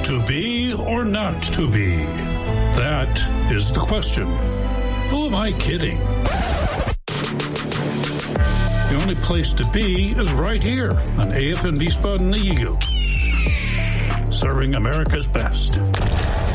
To be or not to be? That is the question. Who am I kidding? The only place to be is right here on AFM Wiesbaden Eagle, serving America's best.